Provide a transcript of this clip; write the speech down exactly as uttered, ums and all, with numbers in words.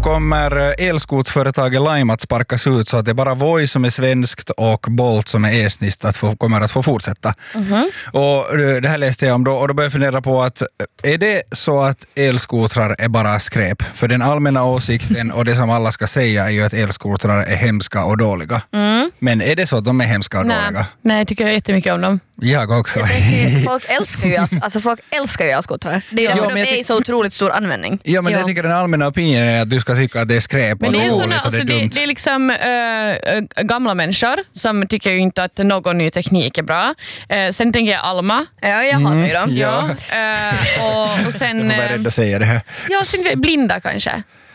kommer elskotföretaget Lime att sparkas ut så att det är bara Voi som är svenskt och Bolt som är estniskt att få, kommer att få fortsätta. Mm-hmm. Och det här läste jag om då och då började jag fundera på att är det så att elskotrar är bara skräp? För den allmänna åsikten och det som alla ska säga är ju att elskotrar är hemska och dåliga. Mm. Men är det så att de är hemska och Nej. dåliga? Nej, jag tycker jättemycket om dem. Jag också. Jag tänker, folk älskar ju alltså folk älskar ju elskotrar. Det är ju därför de är i så otroligt stor användning. Ja, men ja. jag tycker den allmänna opinionen är att du ska tycka att det är skräp men och det är dåligt såna, och alltså, det är dumt. Det, det är liksom äh, gamla människor som tycker ju inte att någon ny teknik är bra. Äh, sen tänker jag Alma. Ja, jag hatar ju dem. Ja. Äh, och, och sen... Jag får vara rädd att säga det här. Ja, sen blinda kanske.